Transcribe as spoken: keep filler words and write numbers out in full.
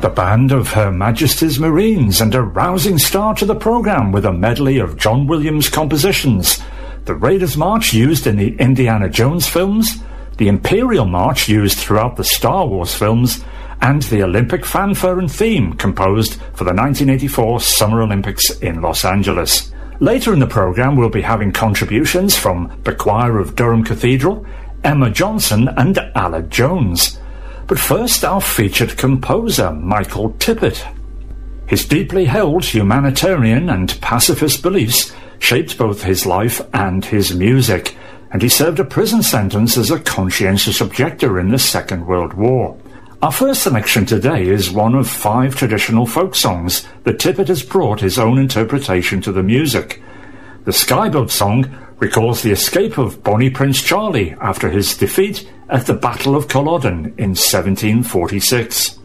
The band of Her Majesty's Marines, and a rousing start to the programme with a medley of John Williams compositions. The Raiders March used in the Indiana Jones films, the Imperial March used throughout the Star Wars films, and the Olympic fanfare and theme composed for the nineteen eighty-four Summer Olympics in Los Angeles. Later in the programme we'll be having contributions from the Choir of Durham Cathedral, Emma Johnson and Aled Jones. But first, our featured composer, Michael Tippett. His deeply held humanitarian and pacifist beliefs shaped both his life and his music, and he served a prison sentence as a conscientious objector in the Second World War. Our first selection today is one of five traditional folk songs that Tippett has brought his own interpretation to the music. The Skyboat song recalls the escape of Bonnie Prince Charlie after his defeat at the Battle of Culloden in seventeen forty-six.